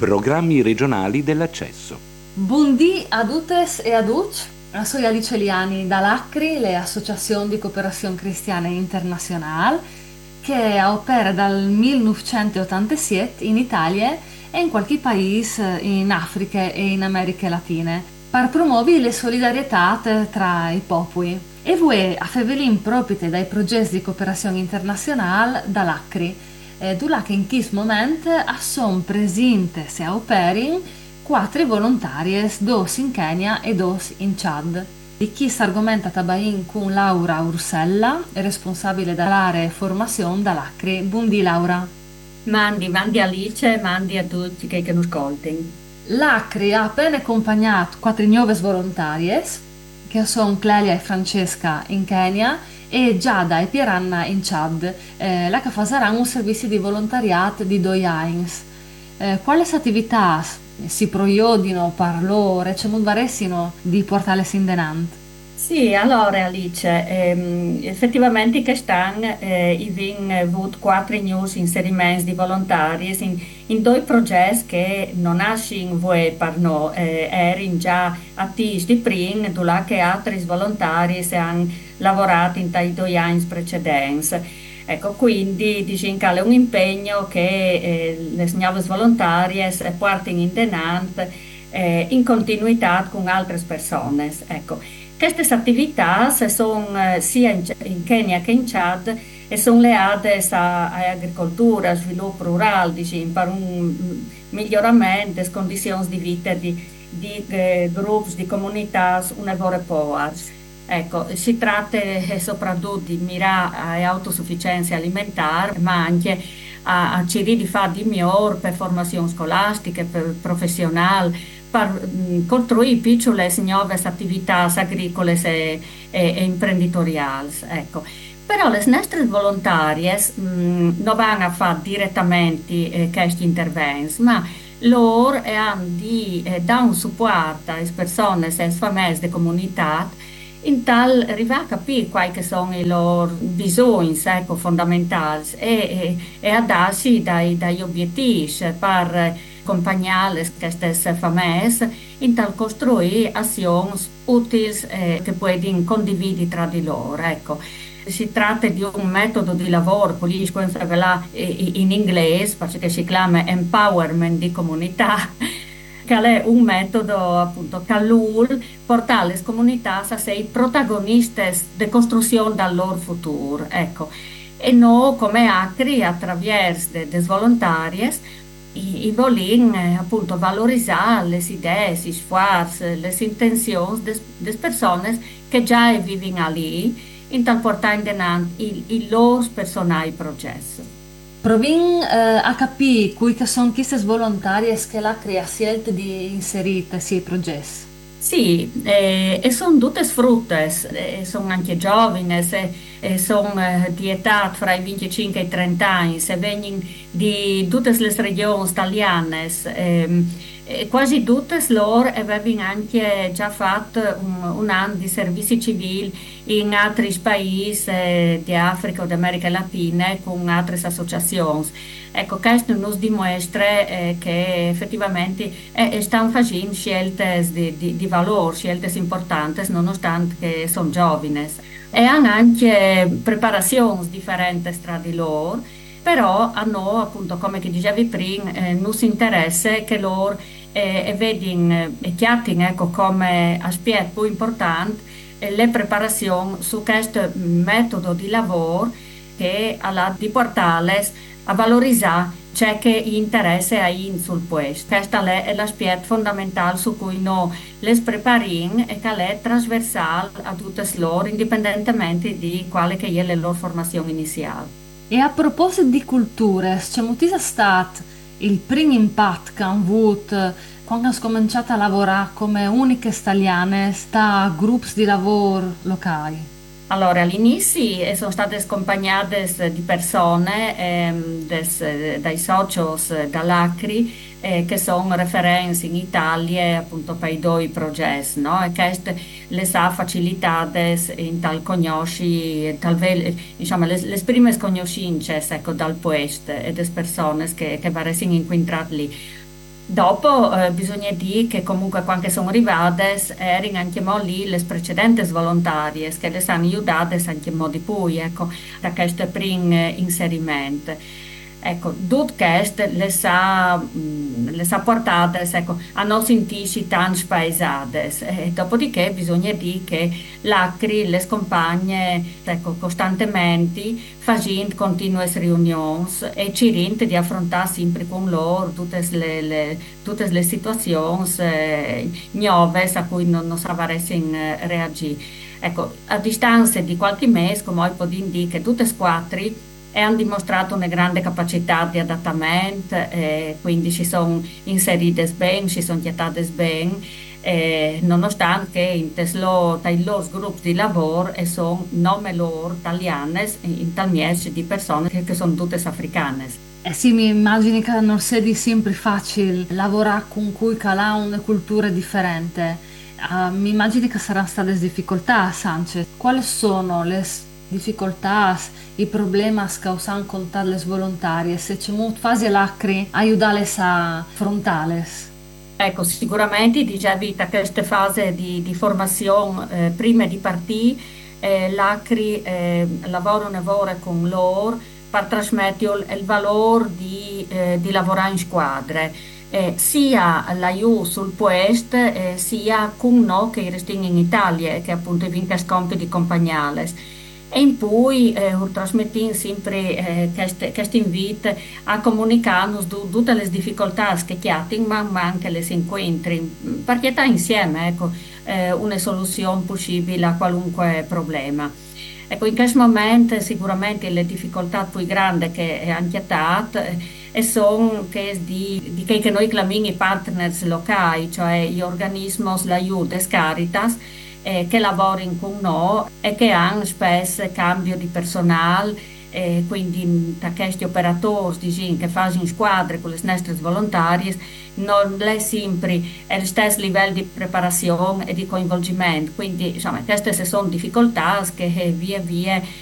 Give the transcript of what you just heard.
Programmi regionali dell'accesso. Buondì a tuttes e a tutti. Sono Alice Liani dall'ACRI, l'Associazione di Cooperazione Cristiana Internazionale, che opera dal 1987 in Italia e in qualche paese in Africa e in Americhe Latine, per promuovere le solidarietà tra i popoli. E voi a Fevelin proprio dai progetti di cooperazione internazionale dall'ACRI, dove in questo momento sono presenti se operin quattro volontaries, dos in Kenya e dos in Chad. Di chi si argomenta tabain con Laura Ursella, responsabile dell'area formazione dall'ACRI. Buondì Laura. Mandi Alice, mandi a tutti che non ascoltano. L'ACRI ha appena accompagnato quattro nuove volontaries, che sono Clelia e Francesca in Kenya e Giada e Pieranna in Chad, la che faranno un servizio di volontariato di 2 anni. Quali attività si proiodino per loro e ci varessino di portare in denant? Sì, allora Alice, effettivamente quest'anno abbiamo avuto quattro news inserimenti di volontari in due progetti che non nascono voi per noi, erano già attivi di prima, dove che altri volontari hanno lavorato in quei 2 anni precedenti. Ecco, quindi diciamo che è un impegno che le nuove volontarie portano in denant in continuità con altre persone. Ecco. Queste attività sono sia in Kenya che in Chad e sono legate all'agricoltura, sviluppo rurale, diciamo, per un miglioramento delle condizioni di vita di gruppi, di comunità, una vera poa. Ecco, si tratta soprattutto di mirare all'autosufficienza alimentare, ma anche a cercare di fare di migliore per formazione scolastica, per professionale, per costruire piccole e nuove attività agricole e imprenditoriali. Ecco. Però le nostre volontarie non vanno a fare direttamente questi interventi, ma loro hanno di dare un supporto alle persone, alle famiglie delle comunità, in tal arrivare a capire quali che sono i loro bisogni ecco, fondamentali e a darsi dagli obiettivi per accompagnare queste famiglie in tal costruire azioni utili che possono condividere tra di loro. Ecco. Si tratta di un metodo di lavoro, politico in inglese, perché si chiama empowerment di comunità, che è un metodo appunto che vuole portare le comunità a essere protagoniste di costruzione del loro futuro. Ecco. E noi come ACRI, attraverso le volontarie, i volin appunto valorizzare le idee, gli sforzi, le intenzioni delle persone che già vivono lì, in tal portare in avanti i loro personali progetti. Provin a capire cui che sono queste volontarie che l'ACRI ha scelto di inserire nei progetti. Sì, e sono tutte sfrutte, sono anche giovani, sono di età fra i 25 e i 30 anni, se vengono di tutte le regioni italiane, e quasi tutte loro avevano anche già fatto un anno di servizi civili in altri paesi di Africa o di America Latina con altre associazioni. Ecco, questo nos dimostra che effettivamente stanno facendo scelte di valore, scelte importanti, nonostante che sono giovani. E hanno anche preparazioni differenti tra di loro, però a noi, appunto, come ti dicevi prima, non si interessa che loro vedino e chiattino ecco, come aspetto più importante le preparazioni su questo metodo di lavoro che ha di portarles a valorizzare ciò che interessa sul puesto. Questo è l'aspetto fondamentale su cui noi le prepariamo e che è trasversale a tutte loro, indipendentemente di quale che è la loro formazione iniziale. E a proposito di culture, c'è molto stato il primo impatto che hanno avuto quando hanno cominciato a lavorare come uniche italiane sta gruppi di lavoro locali? Allora, all'inizio sono state accompagnate di persone, dai socios dall'ACRI, che sono referenze in Italia appunto per i due progetti, no? E che le ha facilitate in tal conosci, diciamo, le prime conoscenze ecco, dal puesto e delle persone che varessero incontrate lì. Dopo bisogna dire che comunque quando sono arrivate erano anche lì le precedenti volontarie che le hanno aiutate anche di più ecco, da questo primo inserimento. Ecco, tutto questo le sa portate ecco, a non sentirsi tanto spaesate. E dopodiché bisogna dire che l'ACRI le scompagne ecco, costantemente facendo continue riunioni e ci di affrontare sempre con loro tutte le situazioni nuove a cui non sapremo reagire. Ecco, a distanza di qualche mese, come ho potuto dire, che tutte e quattro hanno dimostrato una grande capacità di adattamento, quindi si sono inserite bene, si sono gettate bene, nonostante che tra i loro gruppi di lavoro e sono nome loro italiane, in tal di persone che sono tutte africane. Eh sì, mi immagino che non sia di sempre facile lavorare con cui calà una cultura differente. Mi immagino che saranno state difficoltà, Sanchez. Quali sono le difficoltà, i problemi causati con tali volontarie? Se c'è molto fase lacri, aiutarles a affrontarles. Ecco, sicuramente dicevi da questa fase di formazione, prima di partire, l'ACRI lavora un lavoro con loro per trasmettere il valore di lavorare in squadre, sia l'aiuto sul posto, sia con noi che restiamo in Italia, che appunto vincono compiti compagnales. E in poi trasmettiamo sempre questo invito a comunicarnos tutte le difficoltà che abbiamo, ma anche le incontri, perché sta insieme, ecco, una soluzione possibile a qualunque problema. Ecco, in questo momento sicuramente le difficoltà più grandi che hanno chiamato e sono che di che noi chiamiamo i partners locali, cioè gli organismi, l'aiuto, le Caritas, che lavorano con noi e che hanno spesso cambio di personale, quindi da questi operatori diciamo, che fanno in squadre con le nostre volontarie non è sempre lo stesso livello di preparazione e di coinvolgimento, quindi insomma queste sono difficoltà che via via